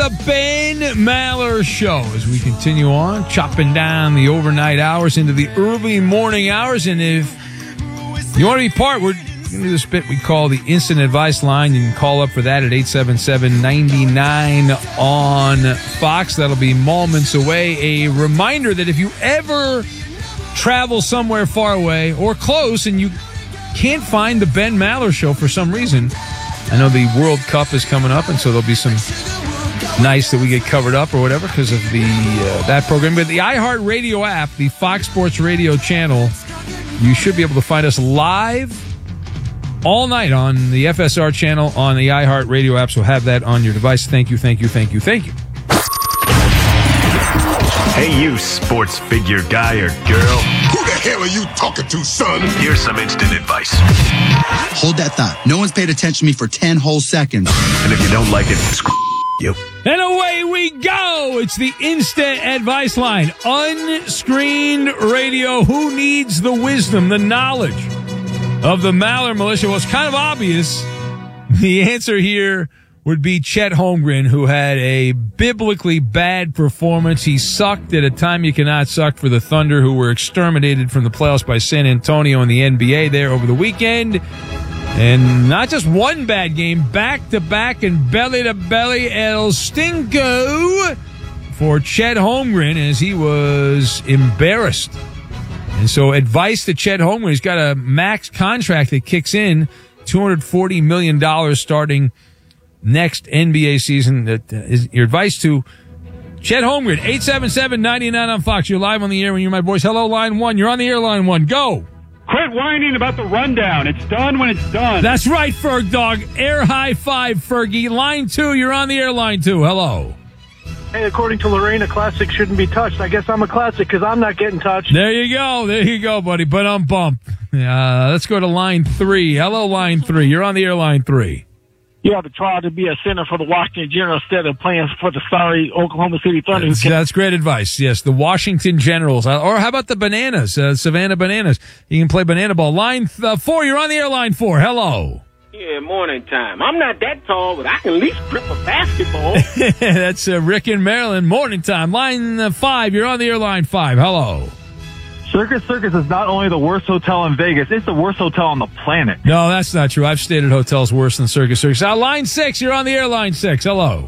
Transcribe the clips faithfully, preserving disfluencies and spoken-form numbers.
the Ben Maller Show as we continue on, chopping down the overnight hours into the early morning hours. And if you want to be part, we're going to do this bit we call the Instant Advice Line. You can call up for that at eight seven seven, nine nine on Fox. That'll be moments away. A reminder that if you ever travel somewhere far away or close and you can't find the Ben Maller Show for some reason, I know the World Cup is coming up, and so there'll be some nights that we get covered up or whatever because of the uh, that program. But the iHeartRadio app, the Fox Sports Radio channel, you should be able to find us live all night on the F S R channel on the iHeartRadio app. So have that on your device. Thank you, thank you, thank you, thank you. Hey, you sports figure guy or girl. Who the hell are you talking to, son? Here's some instant advice. Hold that thought. No one's paid attention to me for ten whole seconds. And if you don't like it, screw you. And away we go. It's the Instant Advice Line. Unscreened radio. Who needs the wisdom, the knowledge of the Maller Militia? Well, it's kind of obvious. The answer here would be Chet Holmgren, who had a biblically bad performance. He sucked at a time you cannot suck for the Thunder, who were exterminated from the playoffs by San Antonio in the N B A there over the weekend. And not just one bad game, back-to-back and belly-to-belly El Stinko for Chet Holmgren as he was embarrassed. And so advice to Chet Holmgren, he's got a max contract that kicks in, two hundred forty million dollars starting next N B A season. That is your advice to Chet Holmgren. Eight seven seven, nine nine on Fox. You're live on the air when you're my voice. Hello, line one. You're on the air, line one. Go. Quit whining about the rundown. It's done when it's done. That's right, Ferg Dog. Air high five, Fergie. Line two. You're on the air, line two. Hello. Hey, according to Lorraine, a classic shouldn't be touched. I guess I'm a classic because I'm not getting touched. There you go. There you go, buddy. But I'm bumped. Uh, let's go to line three. Hello, line three. You're on the air, line three. You have to try to be a center for the Washington Generals instead of playing for the sorry Oklahoma City Thunder. That's, that's great advice. Yes, the Washington Generals. Or how about the Bananas, uh, Savannah Bananas? You can play banana ball. Line th- uh, four, you're on the air, line four. Hello. Yeah, morning time. I'm not that tall, but I can at least grip a basketball. That's uh, Rick in Maryland. Morning time. Line uh, five, you're on the air, line five. Hello. Circus Circus is not only the worst hotel in Vegas, it's the worst hotel on the planet. No, that's not true. I've stayed at hotels worse than Circus Circus. Uh, line six, you're on the air, line six. Hello.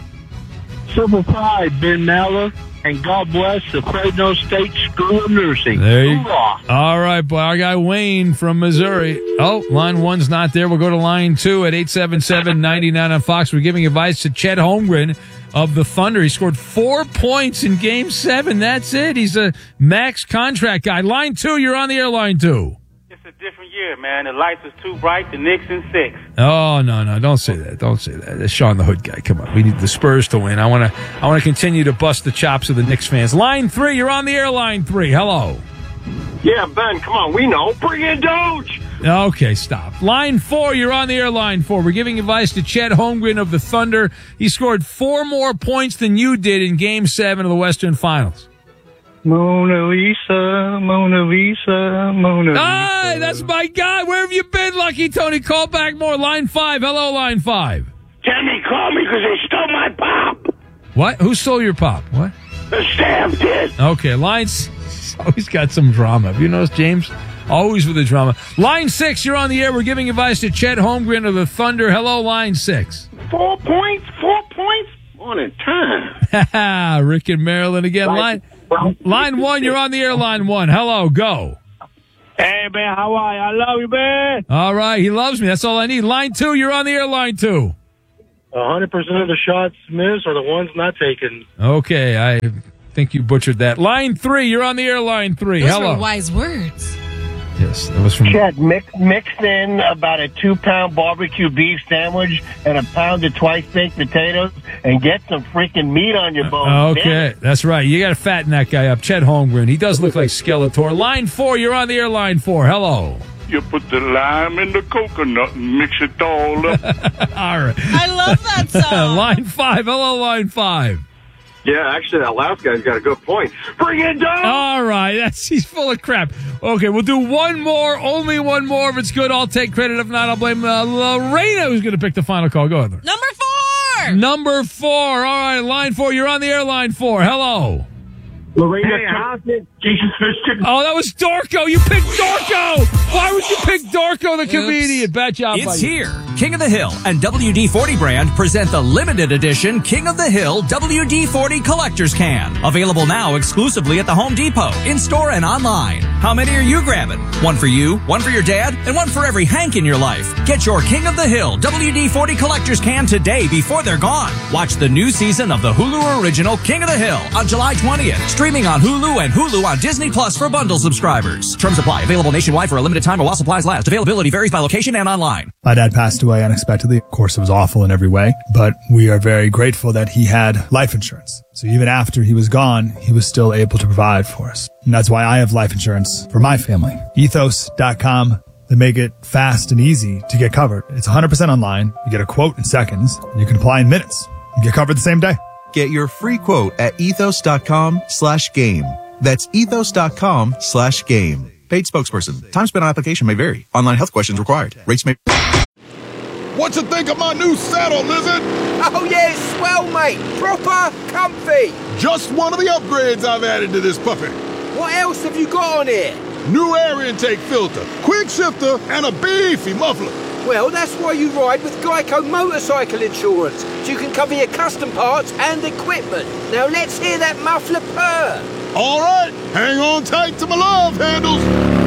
Simple pride, Ben Maller, and God bless the Fresno State School of Nursing. There you go. All right, boy. Our guy Wayne from Missouri. Oh, line one's not there. We'll go to line two at eight seven seven, nine nine on Fox. We're giving advice to Chet Holmgren of the Thunder. He scored four points in game seven. That's it. He's a max contract guy. Line two, you're on the air, line two. It's a different year, man. The lights is too bright. The Knicks in six. Oh, no, no. Don't say that. Don't say that. That's Sean the Hood guy. Come on. We need the Spurs to win. I want to I want to continue to bust the chops of the Knicks fans. Line three, you're on the air, line three. Hello. Yeah, Ben, come on. We know. Bring in Doge. Okay, stop. Line four, you're on the air, line four. We're giving advice to Chet Holmgren of the Thunder. He scored four more points than you did in Game seven of the Western Finals. Mona Lisa, Mona Lisa, Mona Lisa. Hi, that's my guy. Where have you been, Lucky Tony? Call back more. Line five. Hello, line five. Tammy called me because they stole my pop. What? Who stole your pop? What? The staff did. Okay, lines. Always got some drama. Have you noticed, James? Always with the drama. Line six, you're on the air. We're giving advice to Chet Holmgren of the Thunder. Hello, line six. Four points? Four points? Morning time. Rick in Maryland again. Line line one, you're on the air, line one. Hello, go. Hey, man, how are you? I love you, man. All right, he loves me. That's all I need. Line two, you're on the air, line two. one hundred percent of the shots missed are the ones not taken. Okay, I think you butchered that. Line three, you're on the air, line three. Those Hello. were wise words. Yes, that was from... Chet, mix, mixed in about a two-pound barbecue beef sandwich and a pound of twice-baked potatoes and get some freaking meat on your bones. Uh, okay, that's right. You got to fatten that guy up. Chet Holmgren. He does look like Skeletor. Line four, you're on the air, line four. Hello. You put the lime in the coconut and mix it all up. All right. I love that song. Line five. Hello, line five. Yeah, actually, that last guy's got a good point. Bring it down! All right. That's, he's full of crap. Okay, we'll do one more. Only one more. If it's good, I'll take credit. If not, I'll blame uh, Lorena, who's going to pick the final call. Go ahead. Number four. four. Number four. All right, line four. You're on the air, line four. Hello. Lorena Hey, Thompson, Jason's Fish Chicken. Oh, that was Dorco. You picked Dorco. Why would you pick Dorco, the comedian? Bad job. It's here. King of the Hill and W D forty brand present the limited edition King of the Hill W D forty Collector's Can. Available now exclusively at the Home Depot, in-store and online. How many are you grabbing? One for you, one for your dad, and one for every Hank in your life. Get your King of the Hill W D forty Collector's Can today before they're gone. Watch the new season of the Hulu original King of the Hill on July twentieth. Streaming on Hulu and Hulu on Disney Plus for bundle subscribers. Terms apply. Available nationwide for a limited time or while supplies last. Availability varies by location and online. My dad passed away unexpectedly. Of course, it was awful in every way, but we are very grateful that he had life insurance. So even after he was gone, he was still able to provide for us. And that's why I have life insurance for my family. ethos dot com. They make it fast and easy to get covered. It's one hundred percent online. You get a quote in seconds, and you can apply in minutes. You get covered the same day. Get your free quote at ethos dot com slash game. That's ethos dot com slash game. Paid spokesperson. Time spent on application may vary. Online health questions required. Rates may... What you think of my new saddle, Lizard? Oh, yeah, it's swell, mate. Proper comfy. Just one of the upgrades I've added to this puppy. What else have you got on here? New air intake filter, quick shifter, and a beefy muffler. Well, that's why you ride with Geico Motorcycle Insurance, so you can cover your custom parts and equipment. Now let's hear that muffler purr. All right, hang on tight to my love handles.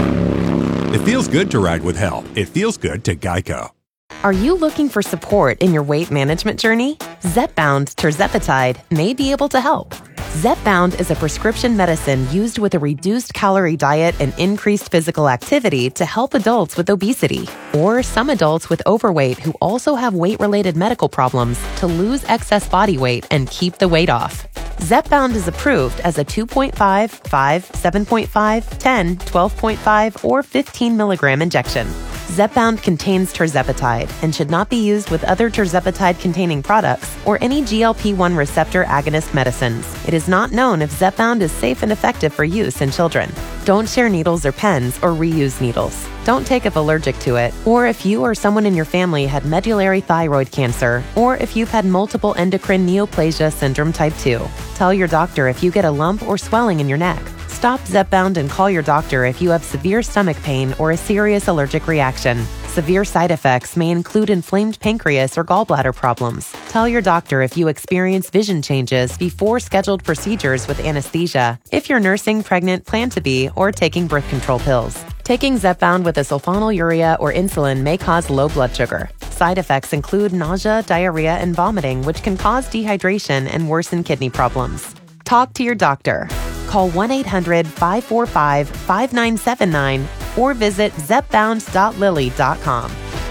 It feels good to ride with help. It feels good to Geico. Are you looking for support in your weight management journey? Zepbound Tirzepatide may be able to help. Zepbound is a prescription medicine used with a reduced calorie diet and increased physical activity to help adults with obesity or some adults with overweight who also have weight-related medical problems to lose excess body weight and keep the weight off. Zepbound is approved as a two point five, five, seven point five, ten, twelve point five, or fifteen milligram injection. Zepbound contains tirzepatide and should not be used with other tirzepatide-containing products or any G L P one receptor agonist medicines. It is not known if Zepbound is safe and effective for use in children. Don't share needles or pens or reuse needles. Don't take if allergic to it, or if you or someone in your family had medullary thyroid cancer, or if you've had multiple endocrine neoplasia syndrome type two. Tell your doctor if you get a lump or swelling in your neck. Stop Zepbound and call your doctor if you have severe stomach pain or a serious allergic reaction. Severe side effects may include inflamed pancreas or gallbladder problems. Tell your doctor if you experience vision changes before scheduled procedures with anesthesia, if you're nursing, pregnant, plan to be, or taking birth control pills. Taking Zepbound with a sulfonylurea or insulin may cause low blood sugar. Side effects include nausea, diarrhea, and vomiting, which can cause dehydration and worsen kidney problems. Talk to your doctor. Call one eight hundred, five four five, five nine seven nine or visit zepbound dot lilly dot com.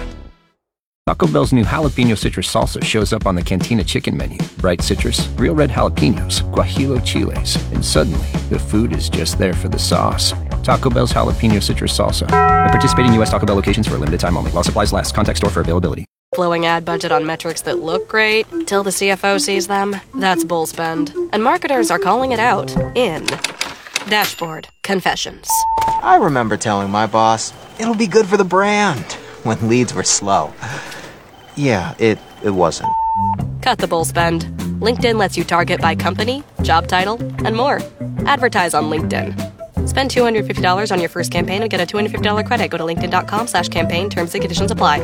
Taco Bell's new jalapeno citrus salsa shows up on the Cantina chicken menu. Bright citrus, real red jalapenos, guajillo chiles, and suddenly the food is just there for the sauce. Taco Bell's jalapeno citrus salsa. At participating U S Taco Bell locations for a limited time only. While supplies last. Contact store for availability. Blowing ad budget on metrics that look great till the C F O sees them. That's bull spend. And marketers are calling it out in Dashboard Confessions. I remember telling my boss, it'll be good for the brand, when leads were slow. Yeah, it, it wasn't. Cut the bull spend. LinkedIn lets you target by company, job title, and more. Advertise on LinkedIn. Spend two hundred fifty dollars on your first campaign and get a two hundred fifty dollars credit. Go to linkedin.com slash campaign. Terms and conditions apply.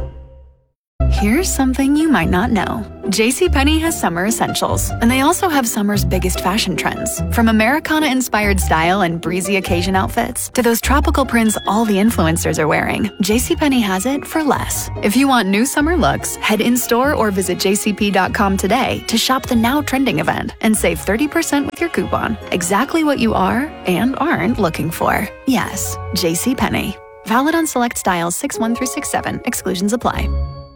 Here's something you might not know. JCPenney has summer essentials, and they also have summer's biggest fashion trends. From Americana-inspired style and breezy occasion outfits to those tropical prints all the influencers are wearing, JCPenney has it for less. If you want new summer looks, head in-store or visit j c p dot com today to shop the now trending event and save thirty percent with your coupon. Exactly what you are and aren't looking for. Yes, JCPenney. Valid on select styles six one through six seven. Exclusions apply.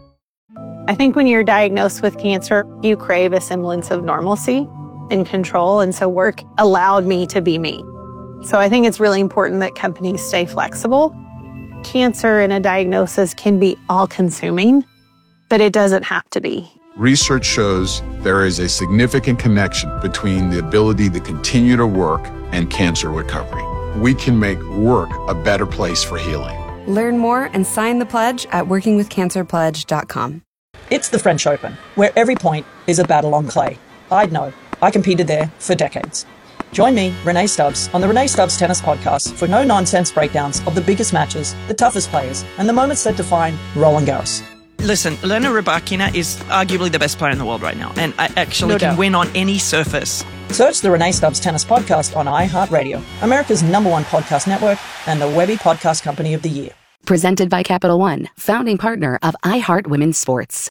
I think when you're diagnosed with cancer, you crave a semblance of normalcy and control. And so work allowed me to be me. So I think it's really important that companies stay flexible. Cancer and a diagnosis can be all-consuming, but it doesn't have to be. Research shows there is a significant connection between the ability to continue to work and cancer recovery. We can make work a better place for healing. Learn more and sign the pledge at working with cancer pledge dot com. It's the French Open, where every point is a battle on clay. I'd know. I competed there for decades. Join me, Renee Stubbs, on the Renee Stubbs Tennis Podcast for no-nonsense breakdowns of the biggest matches, the toughest players, and the moments that define Roland Garros. Listen, Elena Rybakina is arguably the best player in the world right now, and I actually No can doubt. win on any surface. Search the Renee Stubbs Tennis Podcast on iHeartRadio, America's number one podcast network, and the Webby Podcast Company of the Year. Presented by Capital One, founding partner of iHeart Women's Sports.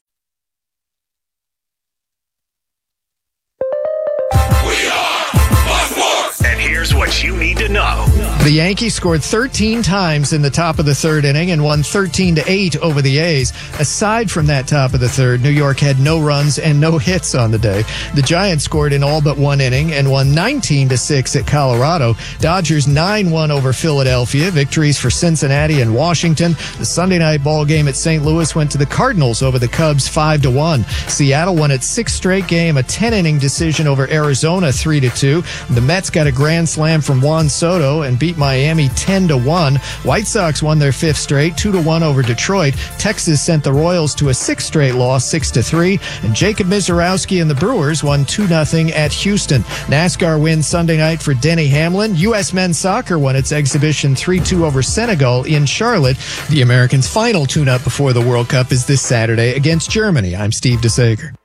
And here's what you need to know. The Yankees scored thirteen times in the top of the third inning and won thirteen to eight over the A's. Aside from that top of the third, New York had no runs and no hits on the day. The Giants scored in all but one inning and won nineteen to six at Colorado. Dodgers nine one over Philadelphia. Victories for Cincinnati and Washington. The Sunday night ball game at Saint Louis went to the Cardinals over the Cubs five to one. Seattle won its sixth straight game, a ten inning decision over Arizona three to two. The Mets got a grand slam from Juan Soto and beat Miami ten to one. White Sox won their fifth straight, two to one over Detroit. Texas sent the Royals to a sixth straight loss, six to three. And Jacob Mizorowski and the Brewers won two nothing at Houston. NASCAR wins Sunday night for Denny Hamlin. U S men's soccer won its exhibition three two over Senegal in Charlotte. The Americans' final tune-up before the World Cup is this Saturday against Germany. I'm Steve DeSager.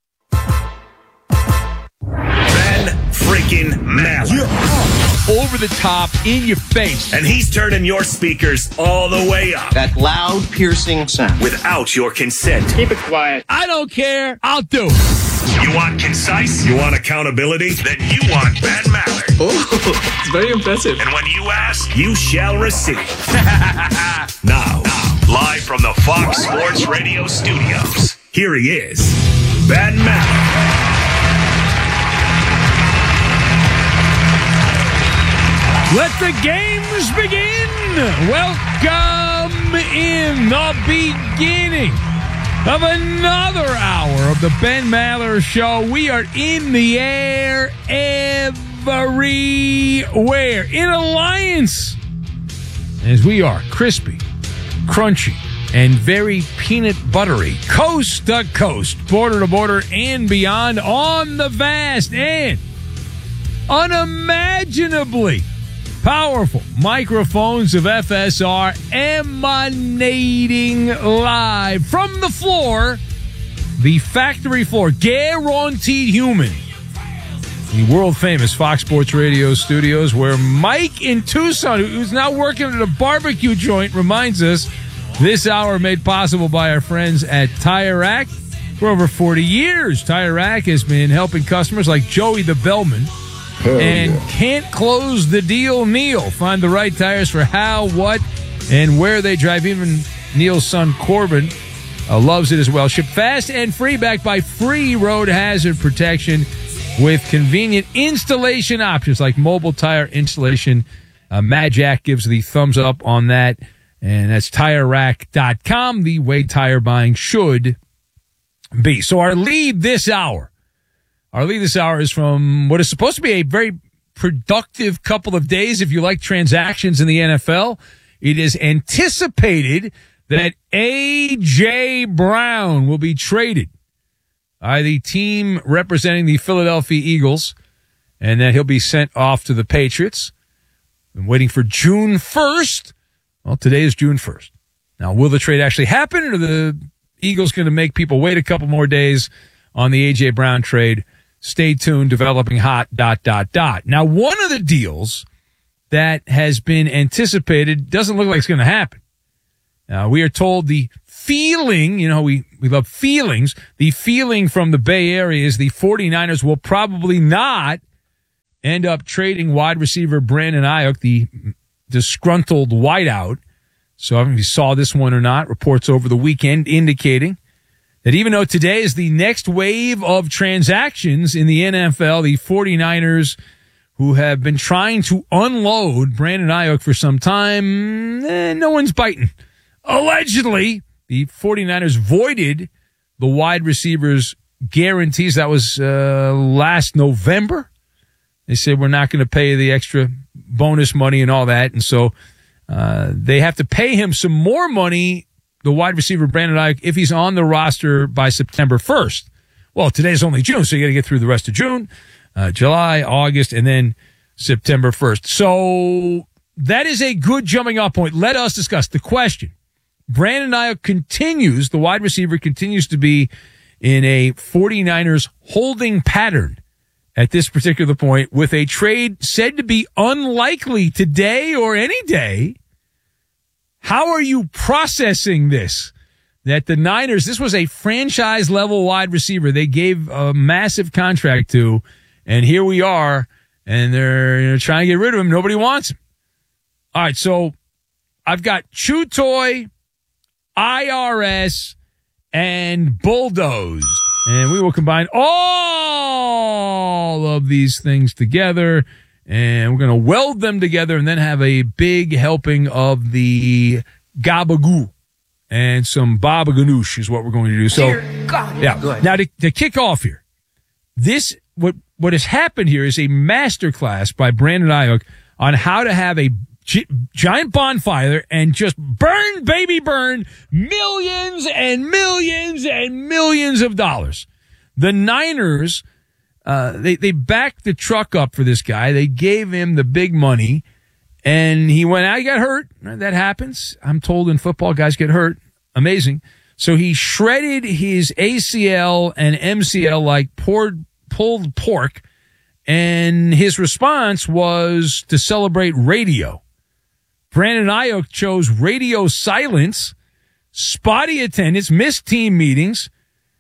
Freaking Maller. Over the top, in your face. And he's turning your speakers all the way up. That loud, piercing sound. Without your consent. Keep it quiet. I don't care. I'll do it. You want concise? You want accountability? Then you want Ben Maller. Oh, it's very impressive. And when you ask, you shall receive. now, now, live from the Fox Sports Radio studios, here he is, Ben Maller. Let the games begin. Welcome in the beginning of another hour of the Ben Maller Show. We are in the air everywhere in alliance as we are crispy, crunchy, and very peanut buttery, coast to coast, border to border, and beyond on the vast and unimaginably powerful microphones of F S R emanating live from the floor, the factory floor, guaranteed human, the world-famous Fox Sports Radio studios, where Mike in Tucson, who's now working at a barbecue joint, reminds us this hour made possible by our friends at Tire Rack. For over forty years, Tire Rack has been helping customers like Joey the Bellman Hell and yeah. can't close the deal, Neil. Find the right tires for how, what, and where they drive. Even Neil's son, Corbin, uh, loves it as well. Ship fast and free, backed by free road hazard protection with convenient installation options like mobile tire installation. Uh, Mad Jack gives the thumbs up on that, and that's tire rack dot com, the way tire buying should be. So our lead this hour, our lead this hour is from what is supposed to be a very productive couple of days if you like transactions in the N F L. It is anticipated that A J. Brown will be traded by the team representing the Philadelphia Eagles, and that he'll be sent off to the Patriots. Been waiting for June first. Well, today is June first. Now, will the trade actually happen, or are the Eagles going to make people wait a couple more days on the A J. Brown trade? Stay tuned, developing hot, dot, dot, dot. Now, one of the deals that has been anticipated doesn't look like it's going to happen. Now, we are told the feeling, you know, we, we love feelings. The feeling from the Bay Area is the 49ers will probably not end up trading wide receiver Brandon Ayuk, the disgruntled wideout. So I don't know if you saw this one or not. Reports over the weekend indicating that even though today is the next wave of transactions in the N F L, the 49ers, who have been trying to unload Brandon Ayuk for some time, eh, no one's biting. Allegedly, the 49ers voided the wide receivers' guarantees. That was uh, last November. They said we're not going to pay the extra bonus money and all that. And so uh, they have to pay him some more money, the wide receiver Brandon Ayuk if he's on the roster by September first. Well, today's only June, so you got to get through the rest of June, uh, July, August, and then September first. So that is a good jumping off point. Let us discuss the question. Brandon Ayuk continues, the wide receiver continues to be in a 49ers holding pattern at this particular point, with a trade said to be unlikely today or any day. How are you processing this? That the Niners, this was a franchise-level wide receiver they gave a massive contract to, and here we are, and they're you know, trying to get rid of him. Nobody wants him. All right, so I've got Chew Toy, I R S, and Bulldoze. And we will combine all of these things together, and we're going to weld them together and then have a big helping of the gabagoo and some baba ganoush is what we're going to do. So, yeah. Now, to, to kick off here, this what what has happened here is a masterclass by Brandon Ayuk on how to have a G- giant bonfire and just burn, baby, burn millions and millions and millions of dollars. The Niners, uh, they, they backed the truck up for this guy. They gave him the big money, and he went out. He got hurt. That happens. I'm told in football, guys get hurt. Amazing. So he shredded his A C L and M C L like poured, pulled pork, and his response was to celebrate radio. Brandon Ayuk chose radio silence, spotty attendance, missed team meetings,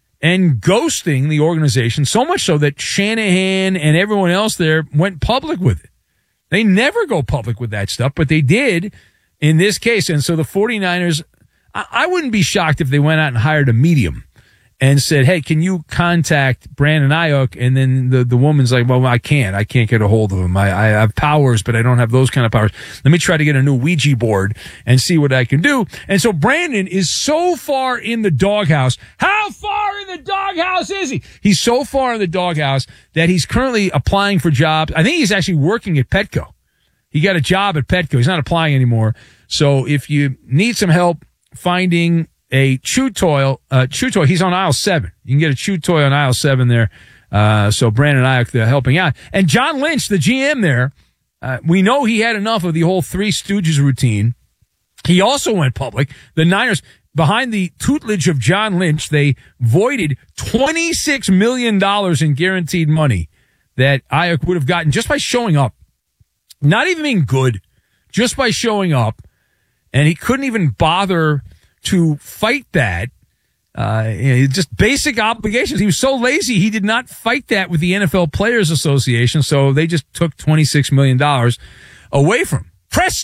and ghosting the organization, so much so that Shanahan and everyone else there went public with it. They never go public with that stuff, but they did in this case. And so the 49ers, I, I wouldn't be shocked if they went out and hired a medium and said, hey, can you contact Brandon Ayuk? And then the, the woman's like, well, I can't. I can't get a hold of him. I, I have powers, but I don't have those kind of powers. Let me try to get a new Ouija board and see what I can do. And so Brandon is so far in the doghouse. How far in the doghouse is he? He's so far in the doghouse that he's currently applying for jobs. I think he's actually working at Petco. He got a job at Petco. He's not applying anymore. So if you need some help finding a Chew Toy, uh, Chew Toy, he's on aisle seven. You can get a Chew Toy on aisle seven there. Uh, so Brandon Ayuk, they're helping out. And John Lynch, the G M there, uh, we know he had enough of the whole Three Stooges routine. He also went public. The Niners, behind the tutelage of John Lynch, they voided twenty-six million dollars in guaranteed money that Ayuk would have gotten just by showing up. Not even being good, just by showing up. And he couldn't even bother to fight that, uh, you know, just basic obligations. He was so lazy, he did not fight that with the N F L Players Association, so they just took twenty-six million dollars away from him.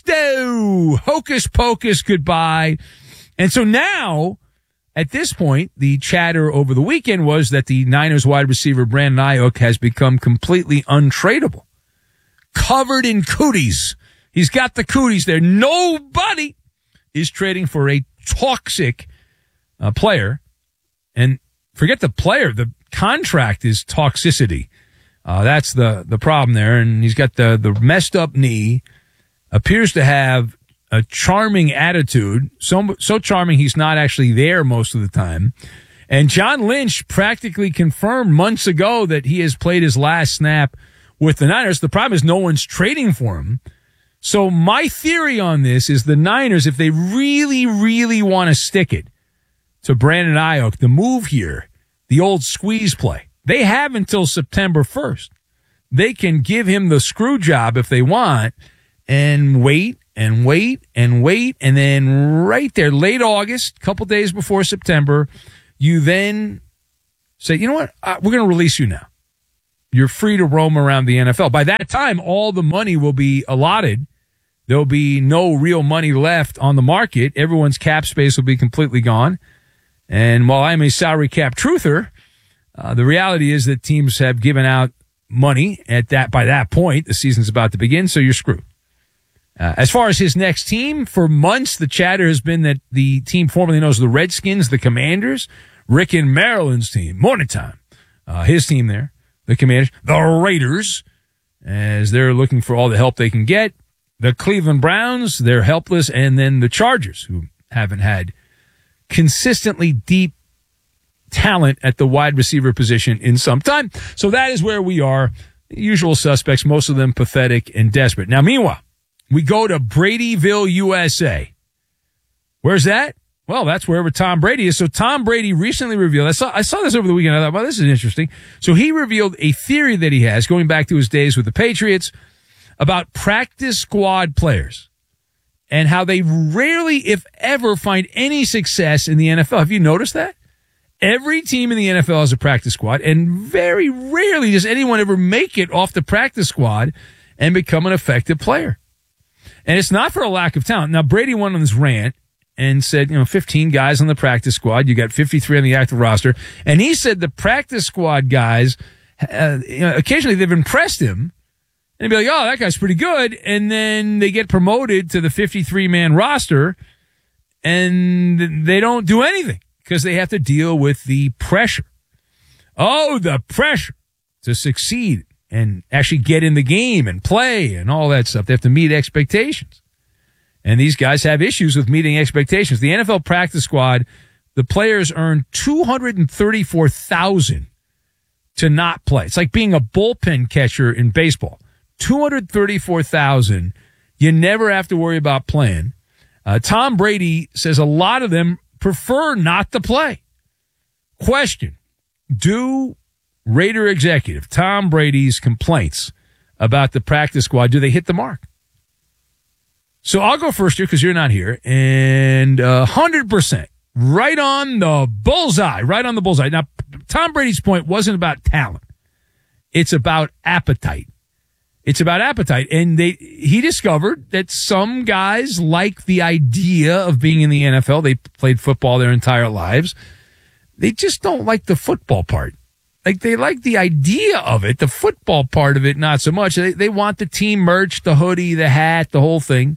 Presto! Hocus pocus, goodbye. And so now, at this point, the chatter over the weekend was that the Niners wide receiver Brandon Ayuk has become completely untradeable. Covered in cooties. He's got the cooties there. Nobody is trading for a toxic uh, player. And forget the player, the contract is toxicity. Uh, that's the, the problem there. And he's got the, the messed up knee, appears to have a charming attitude, so, so charming he's not actually there most of the time. And John Lynch practically confirmed months ago that he has played his last snap with the Niners. The problem is no one's trading for him. So my theory on this is the Niners, if they really, really want to stick it to Brandon Ayuk, the move here, the old squeeze play, they have until September first. They can give him the screw job if they want and wait and wait and wait. And then right there, late August, couple days before September, you then say, you know what, uh, we're going to release you now. You're free to roam around the N F L. By that time, all the money will be allotted. There'll be no real money left on the market. Everyone's cap space will be completely gone. And while I'm a salary cap truther, uh, the reality is that teams have given out money at that, by that point. The season's about to begin, so you're screwed. Uh, as far as his next team, for months, the chatter has been that the team formerly known as the Redskins, the Commanders, Rick and Maryland's team, Morning Time, uh, his team there, the Commanders, the Raiders, as they're looking for all the help they can get. The Cleveland Browns, they're helpless, and then the Chargers, who haven't had consistently deep talent at the wide receiver position in some time. So that is where we are. Usual suspects, most of them pathetic and desperate. Now, meanwhile, we go to Bradyville, U S A. Where's that? Well, that's wherever Tom Brady is. So Tom Brady recently revealed, I saw, I saw this over the weekend. I thought, well, this is interesting. So he revealed a theory that he has going back to his days with the Patriots about practice squad players and how they rarely, if ever, find any success in the N F L. Have you noticed that? Every team in the N F L has a practice squad, and very rarely does anyone ever make it off the practice squad and become an effective player. And it's not for a lack of talent. Now, Brady went on this rant and said, you know, fifteen guys on the practice squad. You got fifty-three on the active roster. And he said the practice squad guys, uh, you know, occasionally they've impressed him. And he'd be like, oh, that guy's pretty good. And then they get promoted to the fifty-three man roster, and they don't do anything because they have to deal with the pressure. Oh, the pressure to succeed and actually get in the game and play and all that stuff. They have to meet expectations. And these guys have issues with meeting expectations. The N F L practice squad, the players earn two hundred thirty-four thousand dollars to not play. It's like being a bullpen catcher in baseball. two hundred thirty-four thousand dollars. You never have to worry about playing. Uh, Tom Brady says a lot of them prefer not to play. Question: do Raider executive Tom Brady's complaints about the practice squad, do they hit the mark? So I'll go first here because you're not here. And uh, one hundred percent, right on the bullseye, right on the bullseye. Now, Tom Brady's point wasn't about talent. It's about appetite. It's about appetite. And they he discovered that some guys like the idea of being in the N F L. They played football their entire lives. They just don't like the football part. Like, they like the idea of it, the football part of it, not so much. They, they want the team merch, the hoodie, the hat, the whole thing.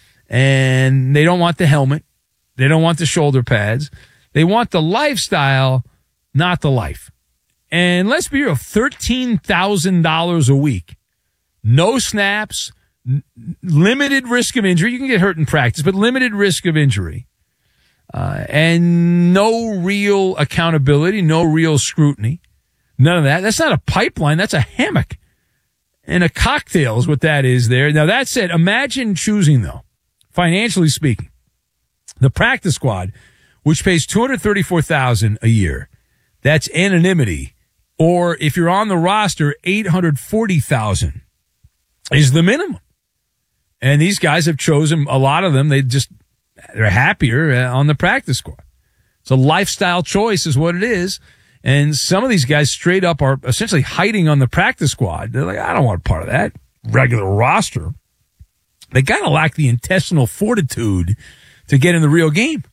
And they don't want the helmet. They don't want the shoulder pads. They want the lifestyle, not the life. And let's be real, thirteen thousand dollars a week. No snaps, n- limited risk of injury. You can get hurt in practice, but limited risk of injury. Uh, and no real accountability, no real scrutiny. None of that. That's not a pipeline. That's a hammock. And a cocktail is what that is there. Now, that said, imagine choosing, though, financially speaking, the practice squad, which pays two hundred thirty-four thousand dollars a year. That's anonymity. Or if you're on the roster, eight hundred forty thousand dollars is the minimum. And these guys have chosen, a lot of them, they just, they're happier on the practice squad. It's a lifestyle choice is what it is. And some of these guys straight up are essentially hiding on the practice squad. They're like, I don't want part of that regular roster. They kind of lack the intestinal fortitude to get in the real game.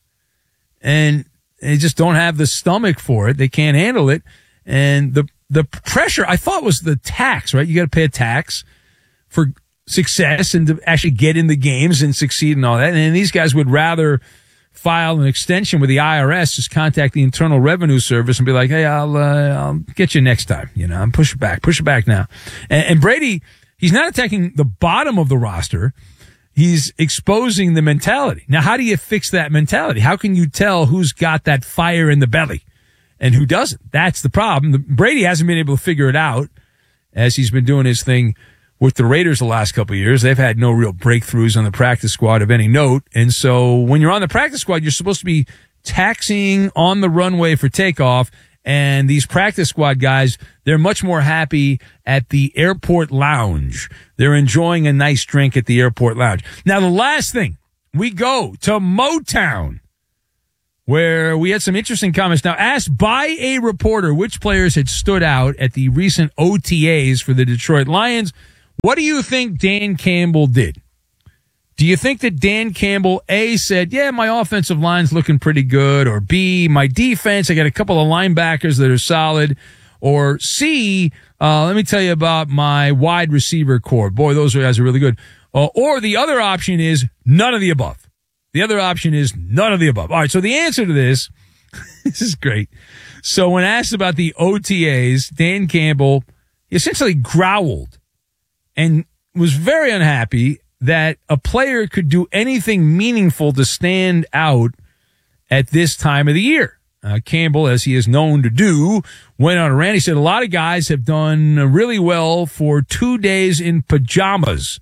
And they just don't have the stomach for it. They can't handle it. And the the pressure, I thought, was the tax, right? You got to pay a tax for success and to actually get in the games and succeed and all that. And these guys would rather file an extension with the I R S, just contact the Internal Revenue Service and be like, hey, I'll, uh, I'll get you next time. You know, I'm push it back, push it back now. And, and Brady, he's not attacking the bottom of the roster. He's exposing the mentality. Now, how do you fix that mentality? How can you tell who's got that fire in the belly and who doesn't? That's the problem. The, Brady hasn't been able to figure it out as he's been doing his thing with the Raiders the last couple of years. They've had no real breakthroughs on the practice squad of any note. And so when you're on the practice squad, you're supposed to be taxiing on the runway for takeoff. And these practice squad guys, they're much more happy at the airport lounge. They're enjoying a nice drink at the airport lounge. Now, the last thing, we go to Motown, where we had some interesting comments. Now, asked by a reporter which players had stood out at the recent O T As for the Detroit Lions. What do you think Dan Campbell did? Do you think that Dan Campbell, A, said, yeah, my offensive line's looking pretty good, or B, my defense, I got a couple of linebackers that are solid, or C, uh, let me tell you about my wide receiver core. Boy, those guys are really good. Uh, or the other option is none of the above. The other option is none of the above. All right, so the answer to this, this is great. So when asked about the O T As, Dan Campbell essentially growled and was very unhappy that a player could do anything meaningful to stand out at this time of the year. Uh, Campbell, as he is known to do, went on a rant. He said a lot of guys have done really well for two days in pajamas.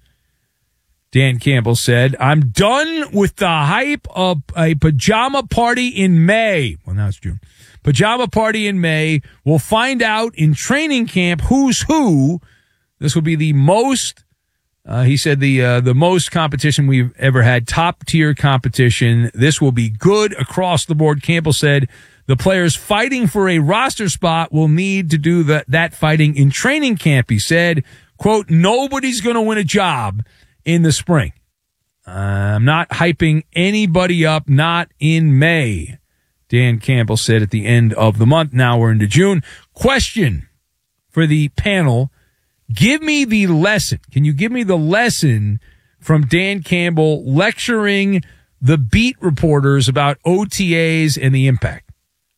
Dan Campbell said, I'm done with the hype of a pajama party in May. Well, now it's June. Pajama party in May. We'll find out in training camp who's who. This will be the most, uh, he said, the uh, the most competition we've ever had, top-tier competition. This will be good across the board. Campbell said the players fighting for a roster spot will need to do the, that fighting in training camp. He said, quote, nobody's going to win a job in the spring. Uh, I'm not hyping anybody up, not in May, Dan Campbell said at the end of the month. Now we're into June. Question for the panel. Give me the lesson. Can you give me the lesson from Dan Campbell lecturing the beat reporters about O T As and the impact?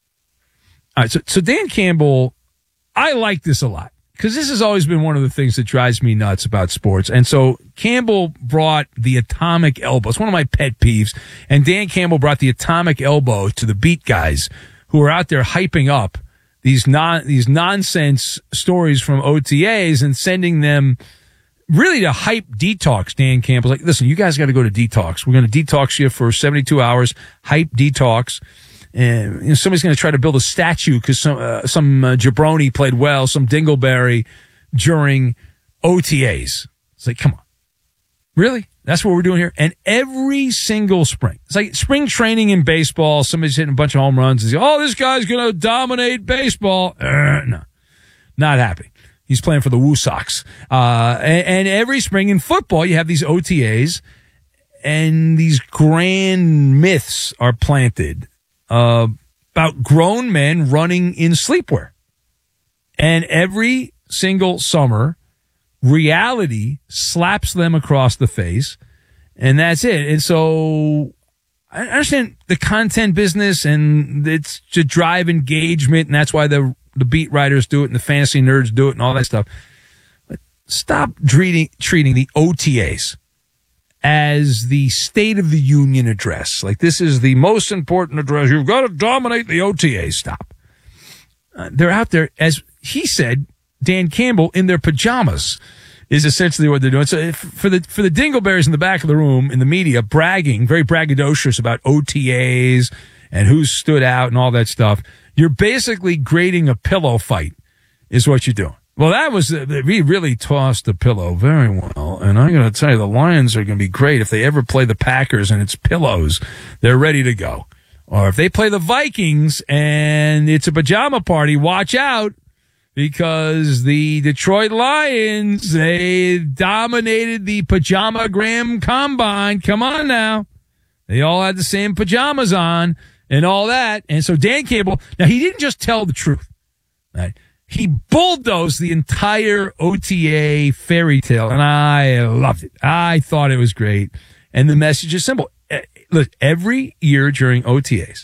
All right, so, so Dan Campbell, I like this a lot because this has always been one of the things that drives me nuts about sports. And so Campbell brought the atomic elbow. It's one of my pet peeves. And Dan Campbell brought the atomic elbow to the beat guys who are out there hyping up these non these nonsense stories from O T As and sending them really to hype detox. Dan Campbell's like, listen, you guys got to go to detox. We're going to detox you for seventy-two hours, hype detox. And you know, somebody's going to try to build a statue because some, uh, some uh, jabroni played well, some dingleberry during O T As. It's like, come on. Really? That's what we're doing here? And every single spring, it's like spring training in baseball. Somebody's hitting a bunch of home runs and say, oh, this guy's going to dominate baseball. Uh, no, not happy. He's playing for the Woo Sox. Uh, and, and every spring in football, you have these O T As and these grand myths are planted uh, about grown men running in sleepwear. And every single summer, reality slaps them across the face, and that's it. And so I understand the content business, and it's to drive engagement, and that's why the the beat writers do it, and the fantasy nerds do it, and all that stuff. But stop treating treating the O T As as the State of the Union address. Like, this is the most important address. You've got to dominate the O T As. Stop. Uh, they're out there, as he said, Dan Campbell, in their pajamas is essentially what they're doing. So if, for the for the dingleberries in the back of the room in the media bragging, very braggadocious about O T As and who stood out and all that stuff, you're basically grading a pillow fight is what you're doing. Well, that was, uh, we really tossed the pillow very well. And I'm going to tell you, the Lions are going to be great if they ever play the Packers and it's pillows. They're ready to go. Or if they play the Vikings and it's a pajama party, watch out. Because the Detroit Lions, they dominated the Pajamagram Combine. Come on now. They all had the same pajamas on and all that. And so Dan Campbell, now he didn't just tell the truth. Right? He bulldozed the entire O T A fairy tale, and I loved it. I thought it was great. And the message is simple. Look, every year during O T As,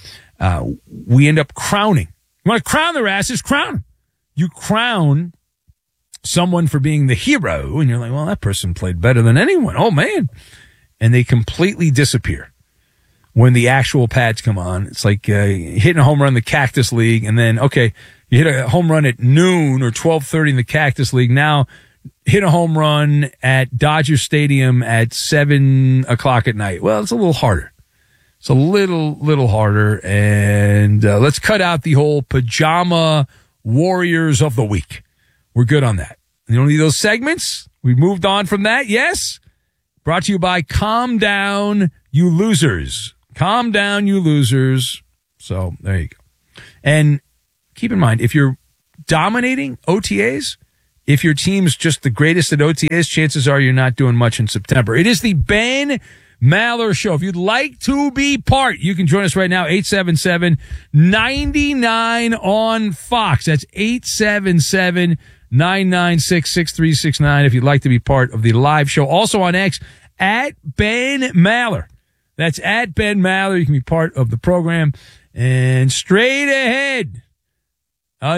uh, we end up crowning. You want to crown their asses? Crown them. You crown someone for being the hero, and you're like, well, that person played better than anyone. Oh, man. And they completely disappear when the actual pads come on. It's like uh, hitting a home run in the Cactus League, and then, okay, you hit a home run at noon or twelve thirty in the Cactus League. Now hit a home run at Dodger Stadium at seven o'clock at night. Well, it's a little harder. It's a little, little harder. And uh, let's cut out the whole pajama Warriors of the week. We're good on that. You don't need those segments. We moved on from that. Yes. Brought to you by Calm Down, You Losers. Calm down, you losers. So there you go. And keep in mind, if you're dominating O T As, if your team's just the greatest at O T As, chances are you're not doing much in September. It is the Ben Maller Show. If you'd like to be part, you can join us right now, eight seven seven, nine nine on Fox. That's eight seven seven, nine nine six, six three six nine if you'd like to be part of the live show. Also on X, at Ben Maller. That's at Ben Maller. You can be part of the program. And straight ahead,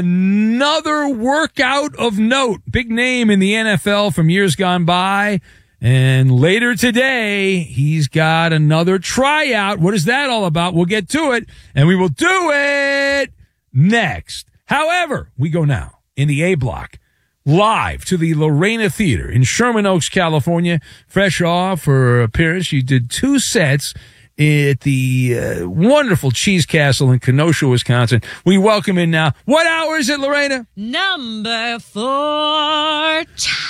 another workout of note. Big name in the N F L from years gone by. And later today, he's got another tryout. What is that all about? We'll get to it, and we will do it next. However, we go now in the A block, live to the Lorena Theater in Sherman Oaks, California. Fresh off her appearance, she did two sets at the uh, wonderful Cheese Castle in Kenosha, Wisconsin. We welcome in now. What hour is it, Lorena? Number four. Oh,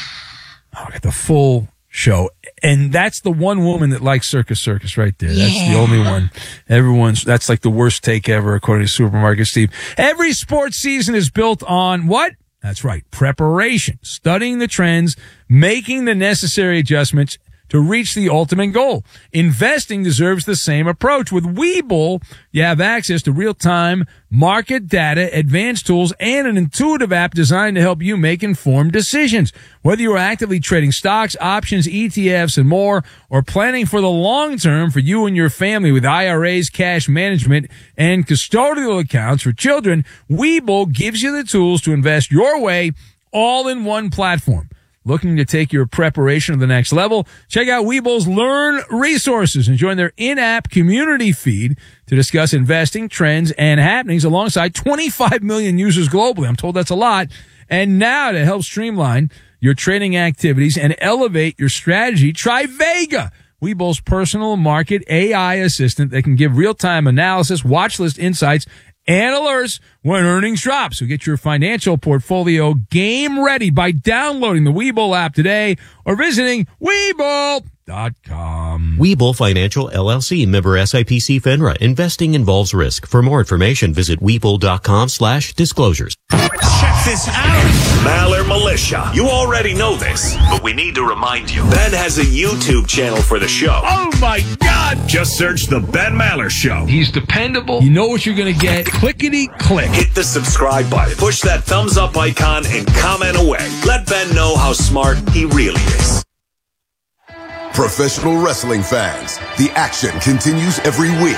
I got the full show. And that's the one woman that likes Circus Circus right there. That's Yeah. the only one. Everyone's, that's like the worst take ever, according to Supermarket Steve. Every sports season is built on what? That's right. Preparation, studying the trends, making the necessary adjustments to reach the ultimate goal. Investing deserves the same approach. With Webull, you have access to real-time market data, advanced tools, and an intuitive app designed to help you make informed decisions. Whether you are actively trading stocks, options, E T Fs, and more, or planning for the long term for you and your family with I R As, cash management, and custodial accounts for children, Webull gives you the tools to invest your way all in one platform. Looking to take your preparation to the next level? Check out Webull's Learn resources and join their in-app community feed to discuss investing, trends, and happenings alongside twenty-five million users globally. I'm told that's a lot. And now to help streamline your trading activities and elevate your strategy, try Vega, Webull's personal market A I assistant that can give real-time analysis, watch list insights, and alerts when earnings drop. So get your financial portfolio game ready by downloading the Webull app today or visiting Webull dot com. Webull Financial L L C, member S I P C FINRA. Investing involves risk. For more information, visit Webull dot com slash disclosures. Check this out. Maller Militia. You already know this, but we need to remind you. Ben has a YouTube channel for the show. Oh my God! Just search The Ben Maller Show. He's dependable. You know what you're going to get. Clickety click. Hit the subscribe button. Push that thumbs up icon and comment away. Let Ben know how smart he really is. Professional wrestling fans, the action continues every week.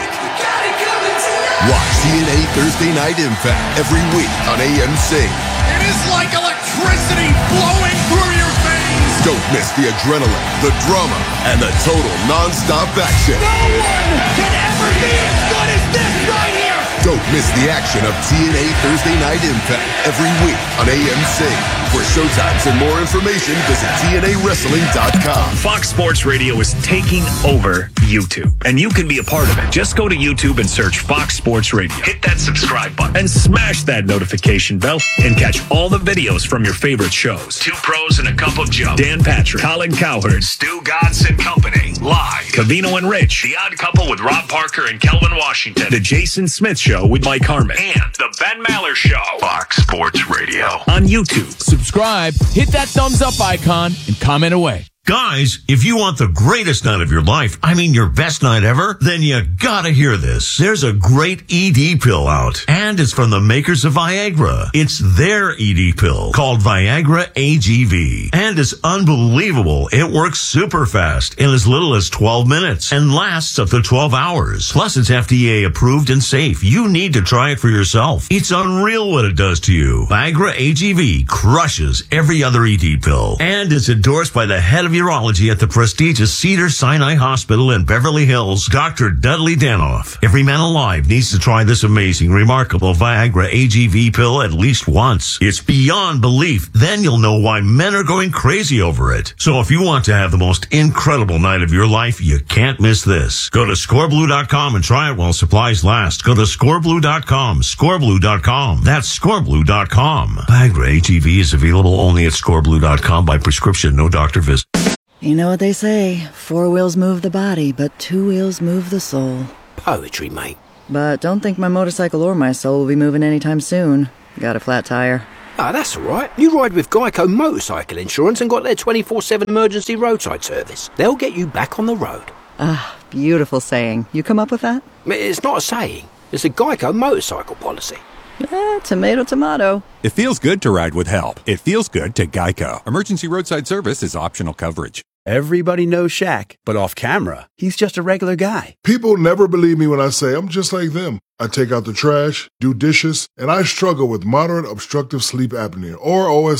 Watch T N A Thursday Night Impact every week on A M C. It is like electricity flowing through your veins. Don't miss the adrenaline, the drama, and the total non-stop action. No one can ever be as good as this right here. Don't miss the action of T N A Thursday Night Impact every week on A M C. For showtimes and more information, visit T N A wrestling dot com. Fox Sports Radio is taking over YouTube, and you can be a part of it. Just go to YouTube and search Fox Sports Radio. Hit that subscribe button and smash that notification bell and catch all the videos from your favorite shows. Two Pros and a Cup of Joe. Dan Patrick, Colin Cowherd, Stu Godson Company. Live. Cavino and Rich. The Odd Couple with Rob Parker and Kelvin Washington. The Jason Smith Show with Mike Harmon. And The Ben Maller Show. Fox Sports Radio. On YouTube. Subscribe, hit that thumbs up icon, and comment away. Guys, if you want the greatest night of your life, I mean your best night ever, then you gotta hear this. There's a great E D pill out, and it's from the makers of Viagra. It's their E D pill called Viagra A G V, and it's unbelievable. It works super fast in as little as twelve minutes and lasts up to twelve hours. Plus, it's F D A approved and safe. You need to try it for yourself. It's unreal what it does to you. Viagra A G V crushes every other E D pill, and it's endorsed by the head of urology at the prestigious Cedars-Sinai Hospital in Beverly Hills, Doctor Dudley Danoff. Every man alive needs to try this amazing, remarkable Viagra A G V pill at least once. It's beyond belief. Then you'll know why men are going crazy over it. So if you want to have the most incredible night of your life, you can't miss this. Go to score blue dot com and try it while supplies last. Go to score blue dot com, score blue dot com. That's score blue dot com. Viagra A G V is available only at score blue dot com by prescription, no doctor visit. You know what they say, four wheels move the body, but two wheels move the soul. Poetry, mate. But don't think my motorcycle or my soul will be moving anytime soon. Got a flat tire. Ah, that's all right. You ride with Geico Motorcycle Insurance and got their twenty-four seven emergency roadside service. They'll get you back on the road. Ah, beautiful saying. You come up with that? It's not a saying. It's a Geico motorcycle policy. Eh, tomato, tomato. It feels good to ride with help. It feels good to Geico. Emergency roadside service is optional coverage. Everybody knows Shaq, but off camera, he's just a regular guy. People never believe me when I say I'm just like them. I take out the trash, do dishes, and I struggle with moderate obstructive sleep apnea, or O S A.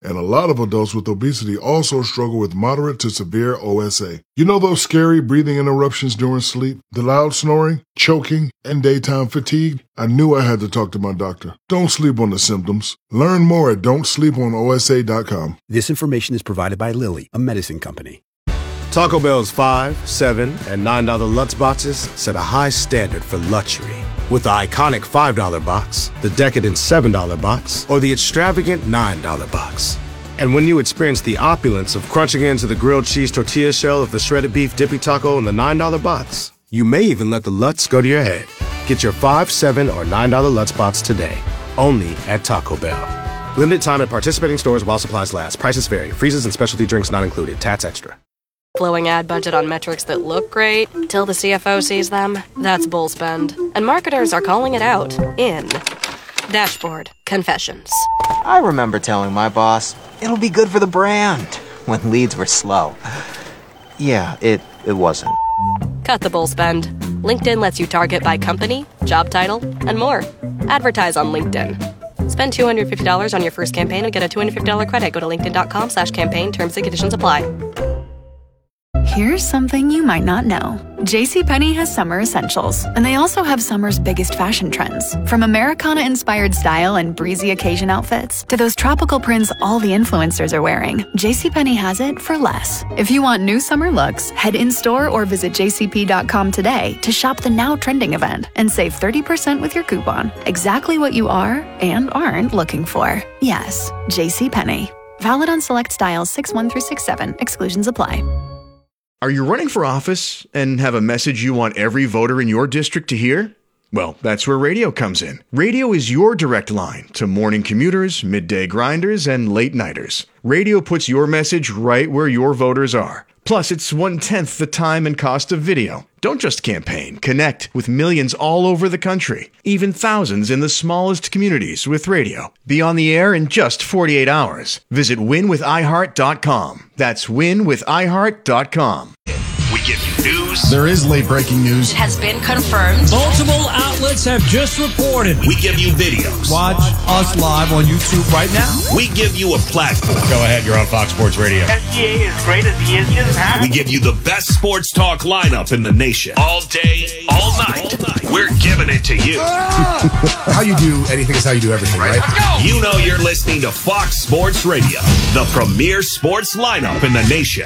And a lot of adults with obesity also struggle with moderate to severe O S A. You know those scary breathing interruptions during sleep, the loud snoring, choking, and daytime fatigue? I knew I had to talk to my doctor. Don't sleep on the symptoms. Learn more at don't sleep on O S A dot com. This information is provided by Lilly, a medicine company. Taco Bell's five, seven, and nine dollar Lutz boxes set a high standard for luxury. With the iconic five dollar box, the decadent seven dollar box, or the extravagant nine dollar box. And when you experience the opulence of crunching into the grilled cheese tortilla shell of the shredded beef dippy taco in the nine dollar box, you may even let the Lutz go to your head. Get your five, seven, or nine dollar Lutz box today, only at Taco Bell. Limited time at participating stores while supplies last. Prices vary. Freezes and specialty drinks not included. Tats extra. Blowing ad budget on metrics that look great till the C F O sees them? That's bull spend. And marketers are calling it out in Dashboard Confessions. I remember telling my boss, it'll be good for the brand, when leads were slow. Yeah, it, it wasn't. Cut the bull spend. LinkedIn lets you target by company, job title, and more. Advertise on LinkedIn. Spend two hundred fifty dollars on your first campaign and get a two hundred fifty dollars credit. Go to linkedin.com slash campaign. Terms and conditions apply. Here's something you might not know. JCPenney has summer essentials, and they also have summer's biggest fashion trends. From Americana-inspired style and breezy occasion outfits to those tropical prints all the influencers are wearing, JCPenney has it for less. If you want new summer looks, head in-store or visit j c p dot com today to shop the now trending event and save thirty percent with your coupon. Exactly what you are and aren't looking for. Yes, JCPenney. Valid on select styles six one through six seven. Exclusions apply. Are you running for office and have a message you want every voter in your district to hear? Well, that's where radio comes in. Radio is your direct line to morning commuters, midday grinders, and late nighters. Radio puts your message right where your voters are. Plus, it's one-tenth the time and cost of video. Don't just campaign. Connect with millions all over the country, even thousands in the smallest communities with radio. Be on the air in just forty-eight hours. Visit win with i heart dot com. That's win with i heart dot com. We give you news. There is late breaking news. It has been confirmed. Multiple outlets have just reported. We give you videos. Watch us live on YouTube right now. We give you a platform. Go ahead, you're on Fox Sports Radio. S G A is great as he is. Just have we give you the best sports talk lineup in the nation. All day, all night. All night. We're giving it to you. How you do anything is how you do everything, right? Let's go. You know you're listening to Fox Sports Radio, the premier sports lineup in the nation.